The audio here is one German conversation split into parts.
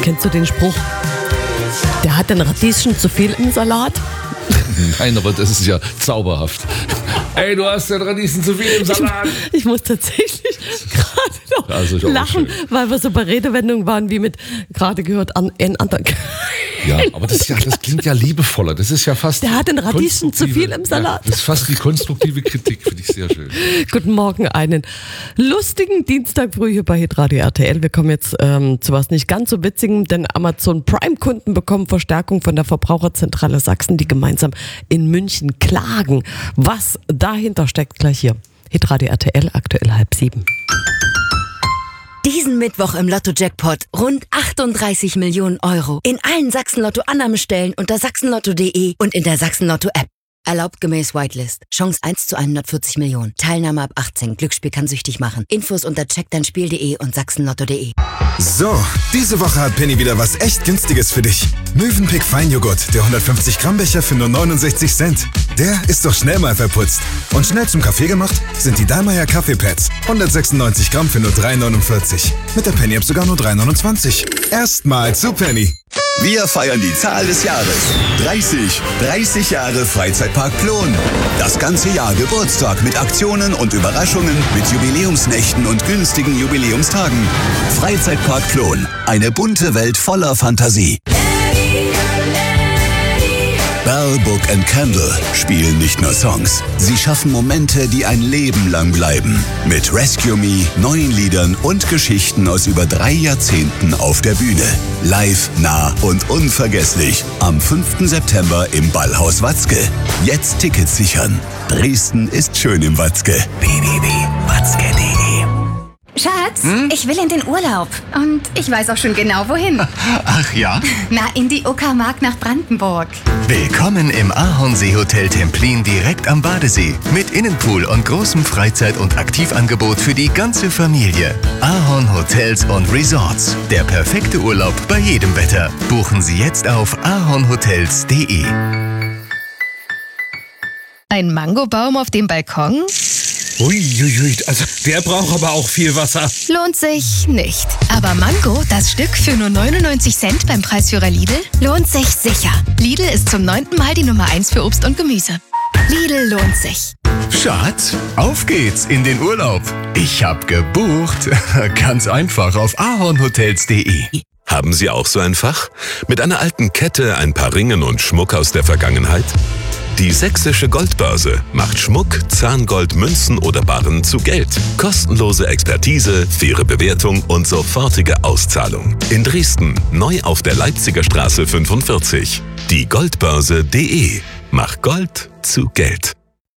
Kennst du den Spruch? Der hat den Radieschen zu viel im Salat. Nein, aber das ist ja zauberhaft. Ey, du hast den Radieschen zu viel im Salat. Ich muss tatsächlich gerade noch lachen, weil wir so bei Redewendungen waren wie mit gerade gehört an einen anderen. Ja, aber das klingt ja liebevoller. Das ist ja fast. Der hat den Radieschen zu viel im Salat. Ja, das ist fast die konstruktive Kritik, finde ich sehr schön. Guten Morgen, einen lustigen Dienstag früh hier bei Hitradio RTL. Wir kommen jetzt zu was nicht ganz so witzigem, denn Amazon Prime-Kunden bekommen Verstärkung von der Verbraucherzentrale Sachsen, die gemeinsam in München klagen. Was dahinter steckt, gleich hier. Hitradio RTL, aktuell 6:30. Diesen Mittwoch im Lotto-Jackpot rund 38 Millionen Euro. In allen Sachsen-Lotto-Annahmestellen unter sachsenlotto.de und in der Sachsen-Lotto-App. Erlaubt gemäß Whitelist. Chance 1 zu 140 Millionen. Teilnahme ab 18. Glücksspiel kann süchtig machen. Infos unter checkdeinspiel.de und sachsenlotto.de. So, diese Woche hat Penny wieder was echt Günstiges für dich. Mövenpick Feinjoghurt, der 150 Gramm Becher für nur 69 Cent. Der ist doch schnell mal verputzt. Und schnell zum Kaffee gemacht sind die Dallmayr Kaffeepads. 196 Gramm für nur 3,49. Mit der Penny-App sogar nur 3,29. Erstmal zu Penny. Wir feiern die Zahl des Jahres. 30 Jahre Freizeitpark Plon. Das ganze Jahr Geburtstag mit Aktionen und Überraschungen, mit Jubiläumsnächten und günstigen Jubiläumstagen. Freizeitpark Plon. Eine bunte Welt voller Fantasie. Bell Book & Candle spielen nicht nur Songs. Sie schaffen Momente, die ein Leben lang bleiben. Mit Rescue Me, neuen Liedern und Geschichten aus über 3 Jahrzehnten auf der Bühne. Live, nah und unvergesslich. Am 5. September im Ballhaus Watzke. Jetzt Tickets sichern. Dresden ist schön im Watzke. www.watzke.de. Schatz, ich will in den Urlaub. Und ich weiß auch schon genau, wohin. Ach ja? Na, in die Uckermark nach Brandenburg. Willkommen im Ahornsee Hotel Templin direkt am Badesee. Mit Innenpool und großem Freizeit- und Aktivangebot für die ganze Familie. Ahorn Hotels und Resorts. Der perfekte Urlaub bei jedem Wetter. Buchen Sie jetzt auf ahornhotels.de. Ein Mangobaum auf dem Balkon? Uiuiui, also der braucht aber auch viel Wasser. Lohnt sich nicht. Aber Mango, das Stück für nur 99 Cent beim Preisführer Lidl, lohnt sich sicher. Lidl ist zum 9. Mal die Nummer 1 für Obst und Gemüse. Lidl lohnt sich. Schatz, auf geht's in den Urlaub. Ich hab gebucht. Ganz einfach auf ahornhotels.de. Haben Sie auch so ein Fach? Mit einer alten Kette, ein paar Ringen und Schmuck aus der Vergangenheit? Die Sächsische Goldbörse macht Schmuck, Zahngold, Münzen oder Barren zu Geld. Kostenlose Expertise, faire Bewertung und sofortige Auszahlung. In Dresden, neu auf der Leipziger Straße 45. Die Goldbörse.de. Mach Gold zu Geld.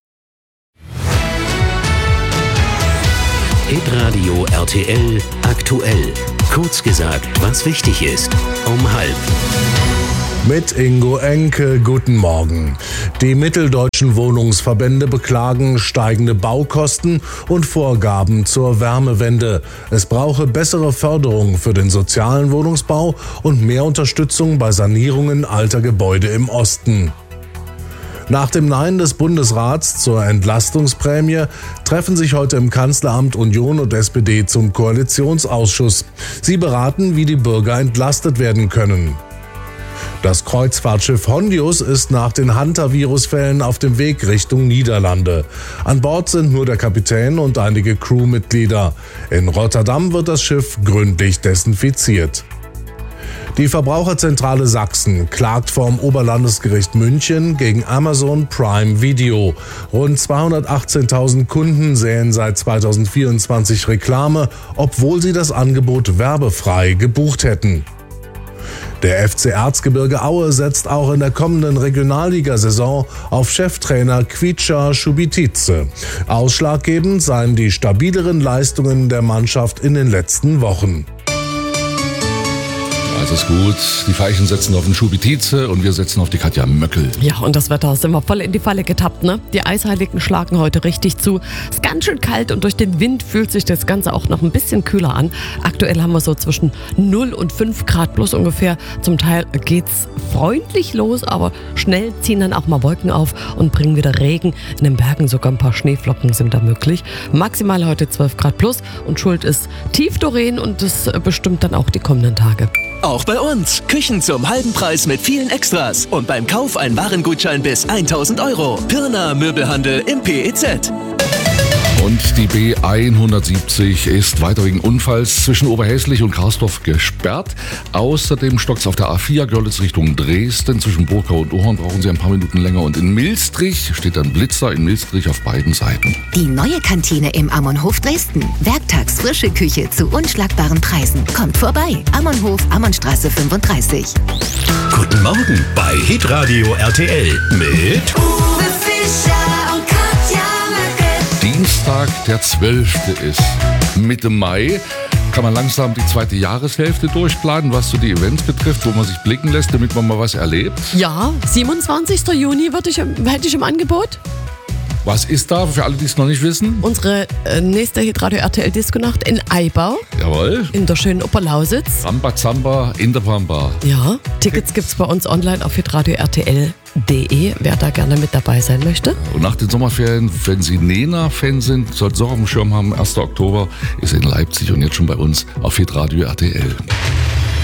Hitradio RTL aktuell. Kurz gesagt, was wichtig ist. Um 12:30. Mit Ingo Enke, guten Morgen. Die mitteldeutschen Wohnungsverbände beklagen steigende Baukosten und Vorgaben zur Wärmewende. Es brauche bessere Förderung für den sozialen Wohnungsbau und mehr Unterstützung bei Sanierungen alter Gebäude im Osten. Nach dem Nein des Bundesrats zur Entlastungsprämie treffen sich heute im Kanzleramt Union und SPD zum Koalitionsausschuss. Sie beraten, wie die Bürger entlastet werden können. Das Kreuzfahrtschiff Hondius ist nach den Hantavirus-Fällen auf dem Weg Richtung Niederlande. An Bord sind nur der Kapitän und einige Crewmitglieder. In Rotterdam wird das Schiff gründlich desinfiziert. Die Verbraucherzentrale Sachsen klagt vorm Oberlandesgericht München gegen Amazon Prime Video. Rund 218.000 Kunden sähen seit 2024 Reklame, obwohl sie das Angebot werbefrei gebucht hätten. Der FC Erzgebirge Aue setzt auch in der kommenden Regionalligasaison auf Cheftrainer Kvicha Šubitice. Ausschlaggebend seien die stabileren Leistungen der Mannschaft in den letzten Wochen. Also ist gut, die Veilchen setzen auf den Šubitice und wir setzen auf die Katja Möckel. Ja, und das Wetter sind wir voll in die Falle getappt, ne? Die Eisheiligen schlagen heute richtig zu. Ist ganz schön kalt und durch den Wind fühlt sich das Ganze auch noch ein bisschen kühler an. Aktuell haben wir so zwischen 0 und 5 Grad plus ungefähr. Zum Teil geht's freundlich los, aber schnell ziehen dann auch mal Wolken auf und bringen wieder Regen. In den Bergen sogar ein paar Schneeflocken sind da möglich. Maximal heute 12 Grad plus und schuld ist Tiefdoreen und das bestimmt dann auch die kommenden Tage. Auch bei uns. Küchen zum halben Preis mit vielen Extras. Und beim Kauf ein Warengutschein bis 1.000 €. Pirna Möbelhandel im PEZ. Und die B170 ist weiter wegen Unfalls zwischen Oberhäslich und Karsdorf gesperrt. Außerdem stockt's auf der A4 Görlitz Richtung Dresden. Zwischen Burgau und Ohorn brauchen Sie ein paar Minuten länger. Und in Milstrich steht ein Blitzer in Milstrich auf beiden Seiten. Die neue Kantine im Ammonhof Dresden. Werktags frische Küche zu unschlagbaren Preisen. Kommt vorbei. Ammonhof, Ammonnstraße 35. Guten Morgen bei Hitradio RTL mit Uwe Fischer und Katja Möcke. Dienstag, der 12. ist Mitte Mai. Kann man langsam die zweite Jahreshälfte durchplanen, was so die Events betrifft, wo man sich blicken lässt, damit man mal was erlebt. Ja, 27. Juni hätte ich im Angebot. Was ist da, für alle, die es noch nicht wissen? Unsere nächste Hitradio RTL Disco-Nacht in Eibau. Jawohl. In der schönen Oberlausitz. Rambazamba in der Pampa. Ja, Tickets gibt's bei uns online auf hitradio RTL.de, wer da gerne mit dabei sein möchte. Und nach den Sommerferien, wenn Sie Nena-Fan sind, sollten Sie auch auf dem Schirm haben, 1. Oktober ist in Leipzig und jetzt schon bei uns auf Hitradio RTL.